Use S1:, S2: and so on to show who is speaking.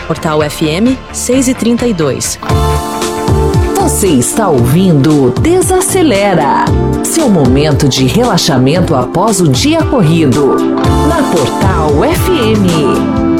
S1: Portal FM 6h32.
S2: Você está ouvindo Desacelera, seu momento de relaxamento após o dia corrido, na Portal FM.